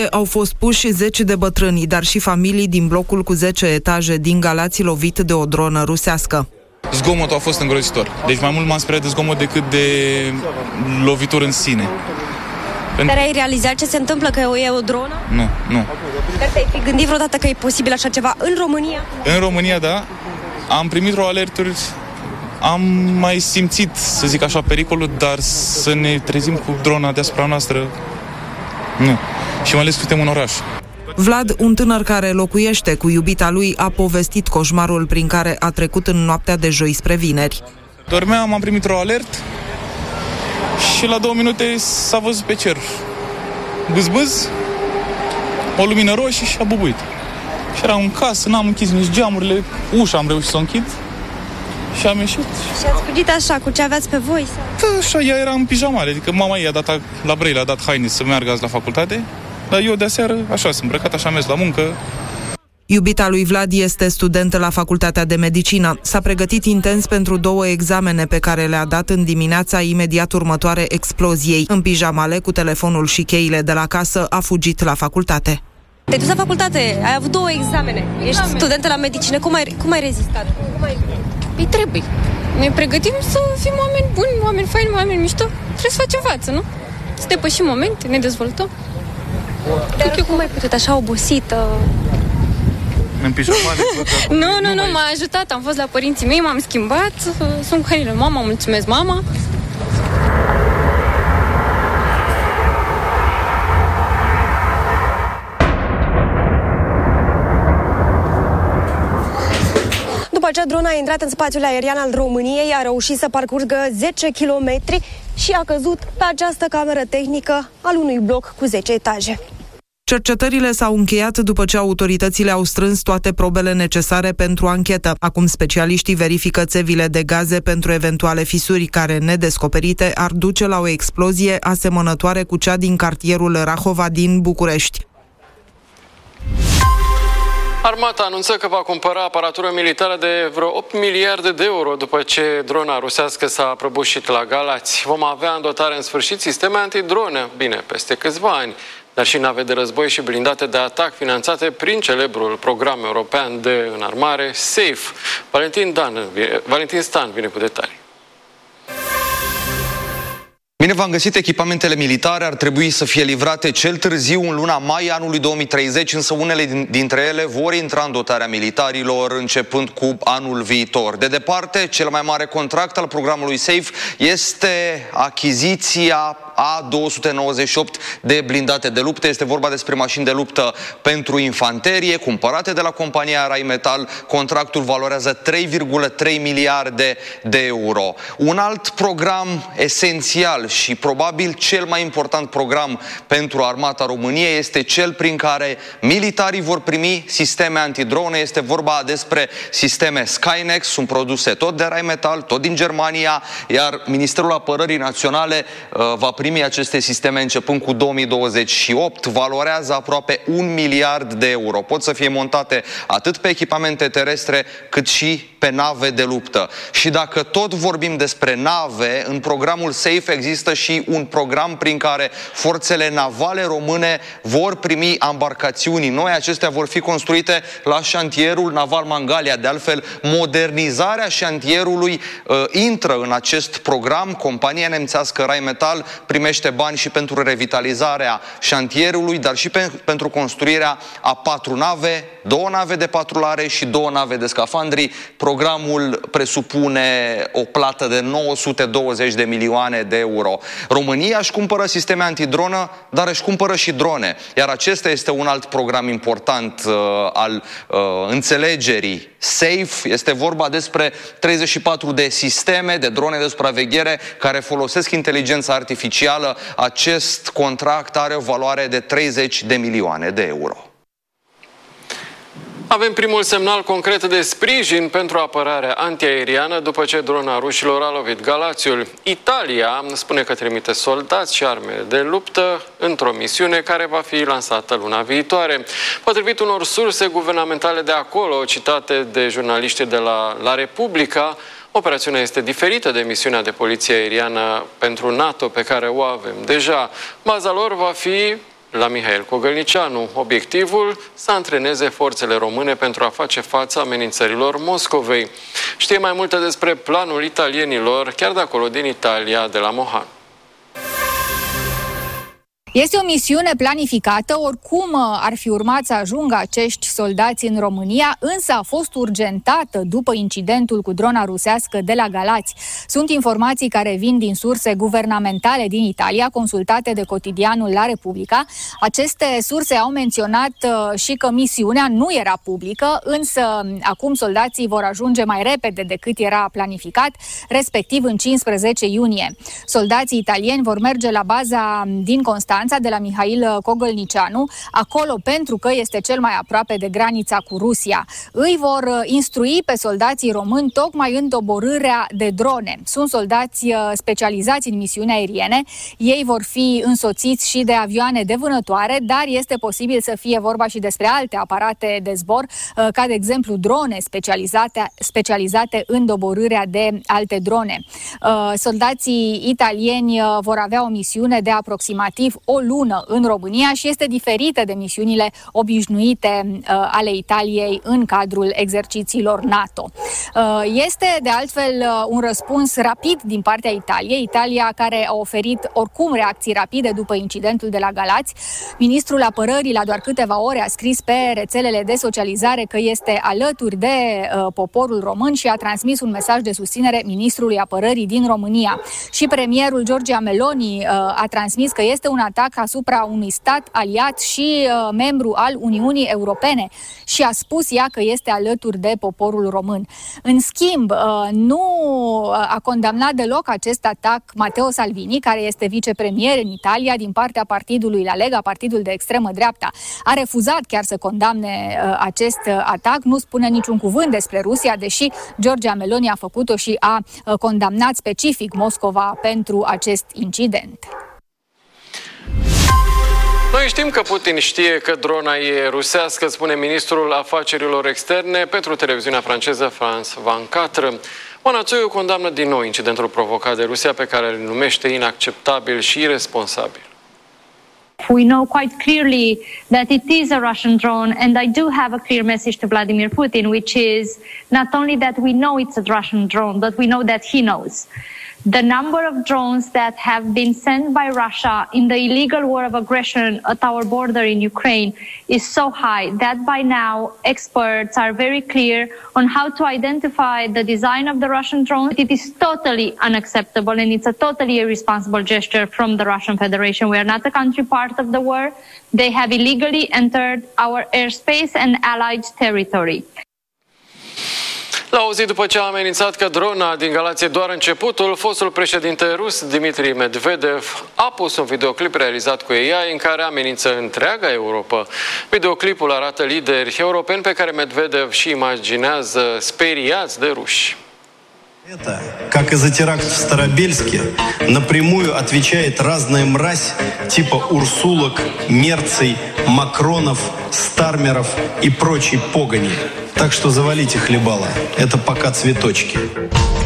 au fost puși 10 de bătrâni, dar și familii din blocul cu 10 etaje din Galați lovit de o dronă rusească. Zgomotul a fost îngrozitor. Deci mai mult m-am speriat de zgomot decât de lovitură în sine. Dar ai realizat ce se întâmplă, că e o dronă? Nu. Dar te-ai fi gândit vreodată că e posibil așa ceva în România? În România, da. Am primit alerturi, am mai simțit, să zic așa, pericolul, dar să ne trezim cu drona deasupra noastră, nu. Și mai ales că suntem în oraș. Vlad, un tânăr care locuiește cu iubita lui, a povestit coșmarul prin care a trecut în noaptea de joi spre vineri. Dormeam, am primit alert și la 2 minute s-a văzut pe cer bâz, o lumină roșie și a bubuit. Și eram în casă, n-am închis nici geamurile, ușa am reușit să o închid și am ieșit. Și ați fugit așa, cu ce aveați pe voi? Da, așa, ea era în pijamale, adică mama ei a dat la Brăila, a dat haine să meargă azi la facultate, dar eu de-aseară așa sunt îmbrăcat, așa am mers la muncă. Iubita lui Vlad este studentă la Facultatea de Medicină. S-a pregătit intens pentru 2 examene pe care le-a dat în dimineața imediat următoare exploziei. În pijamale, cu telefonul și cheile de la casă, a fugit la facultate. Te-ai dus la facultate, ai avut 2 examene, ești studentă la medicină, cum ai rezistat? Îi trebuie. Ne pregătim să fim oameni buni, oameni faini, oameni mișto. Trebuie să facem față, nu? Să depășim momente, ne dezvoltăm. Dar cum ai putut așa obosită? În pijamale? Nu, m-a ajutat, am fost la părinții mei, m-am schimbat, sunt cu hainele mama, mulțumesc mama. După ce drona a intrat în spațiul aerian al României, a reușit să parcurgă 10 kilometri și a căzut pe această cameră tehnică al unui bloc cu 10 etaje. Cercetările s-au încheiat după ce autoritățile au strâns toate probele necesare pentru anchetă. Acum specialiștii verifică țevile de gaze pentru eventuale fisuri care, nedescoperite, ar duce la o explozie asemănătoare cu cea din cartierul Rahova din București. Armata anunță că va cumpăra aparatură militară de vreo 8 miliarde de euro după ce drona rusească s-a prăbușit la Galați. Vom avea în dotare în sfârșit sisteme antidrone, bine, peste câțiva ani, dar și nave de război și blindate de atac finanțate prin celebrul program european de înarmare SAFE. Valentin Stan vine cu detalii. Bine v-am găsit, echipamentele militare ar trebui să fie livrate cel târziu în luna mai anului 2030, însă unele dintre ele vor intra în dotarea militarilor începând cu anul viitor. De departe, cel mai mare contract al programului SAFE este achiziția A298 de blindate de luptă. Este vorba despre mașini de luptă pentru infanterie, cumpărate de la compania Rheinmetall. Contractul valorează 3,3 miliarde de euro. Un alt program esențial și probabil cel mai important program pentru armata României este cel prin care militarii vor primi sisteme antidrone. Este vorba despre sisteme Skynex, sunt produse tot de Rheinmetall, tot din Germania, iar Ministerul Apărării Naționale va primi aceste sisteme începând cu 2028, valorează aproape 1 miliard de euro. Pot să fie montate atât pe echipamente terestre, cât și pe nave de luptă. Și dacă tot vorbim despre nave, în programul SAFE există și un program prin care forțele navale române vor primi ambarcațiuni noi. Acestea vor fi construite la șantierul naval Mangalia. De altfel, modernizarea șantierului intră în acest program. Compania nemțească Rheinmetall primește bani și pentru revitalizarea șantierului, dar și pentru construirea a 4 nave, 2 nave de patrulare și 2 nave de scafandri. Programul presupune o plată de 920 de milioane de euro. România își cumpără sisteme antidronă, dar își cumpără și drone. Iar acesta este un alt program important al înțelegerii SAFE. Este vorba despre 34 de sisteme de drone de supraveghere care folosesc inteligența artificială. Acest contract are o valoare de 30 de milioane de euro. Avem primul semnal concret de sprijin pentru apărarea antiaeriană după ce drona rușilor a lovit Galațiul. Italia spune că trimite soldați și arme de luptă într-o misiune care va fi lansată luna viitoare. Potrivit unor surse guvernamentale de acolo, citate de jurnaliștii de la Republica, operațiunea este diferită de misiunea de poliție aeriană pentru NATO pe care o avem deja. Baza lor va fi la Mihail Cogălnicianu. Obiectivul? Să antreneze forțele române pentru a face față amenințărilor Moscovei. Știe mai multe despre planul italienilor, chiar de acolo din Italia, de la Mohan. Este o misiune planificată, oricum ar fi urmat să ajungă acești soldați în România, însă a fost urgentată după incidentul cu drona rusească de la Galați. Sunt informații care vin din surse guvernamentale din Italia, consultate de cotidianul La Repubblica. Aceste surse au menționat și că misiunea nu era publică, însă acum soldații vor ajunge mai repede decât era planificat, respectiv în 15 iunie. Soldații italieni vor merge la baza din Constanța, de la Mihail Cogălnicianu, acolo pentru că este cel mai aproape de granița cu Rusia. Îi vor instrui pe soldații români tocmai în doborârea de drone. Sunt soldați specializați în misiuni aeriene, ei vor fi însoțiți și de avioane de vânătoare, dar este posibil să fie vorba și despre alte aparate de zbor, ca de exemplu drone specializate în doborârea de alte drone. Soldații italieni vor avea o misiune de aproximativ o lună în România și este diferită de misiunile obișnuite ale Italiei în cadrul exercițiilor NATO. Este de altfel un răspuns rapid din partea Italiei, Italia care a oferit oricum reacții rapide după incidentul de la Galați. Ministrul Apărării la doar câteva ore a scris pe rețelele de socializare că este alături de poporul român și a transmis un mesaj de susținere ministrului Apărării din România. Și premierul Giorgia Meloni a transmis că este un atac asupra unui stat aliat și membru al Uniunii Europene și a spus ea că este alături de poporul român. În schimb, nu a condamnat deloc acest atac Matteo Salvini, care este vicepremier în Italia din partea partidului La Lega, partidul de extremă dreapta. A refuzat chiar să condamne acest atac, nu spune niciun cuvânt despre Rusia, deși Giorgia Meloni a făcut-o și a condamnat specific Moscova pentru acest incident. Noi știm că Putin știe că drona e rusească, spune ministrul afacerilor externe pentru televiziunea franceză France 24. Oana Țoiu condamnă din nou incidentul provocat de Rusia, pe care îl numește inacceptabil și irresponsabil. We know quite clearly that it is a Russian drone, and I do have a clear message to Vladimir Putin, which is not only that we know it's a Russian drone, but we know that he knows. The number of drones that have been sent by Russia in the illegal war of aggression at our border in Ukraine is so high that by now experts are very clear on how to identify the design of the Russian drone. It is totally unacceptable and it's a totally irresponsible gesture from the Russian Federation. We are not a country part of the war. They have illegally entered our airspace and allied territory. La o zi după ce a amenințat că drona din Galați e doar începutul, fostul președinte rus Dmitri Medvedev a pus un videoclip realizat cu AI în care amenință întreaga Europa. Videoclipul arată lideri europeni pe care Medvedev și imaginează speriați de ruși. Это, как и за теракт в Старобельске, напрямую отвечает разная мразь типа Урсулок, Мерцей, Макронов, Стармеров и прочей погони. Так что завалите хлебало. Это пока цветочки.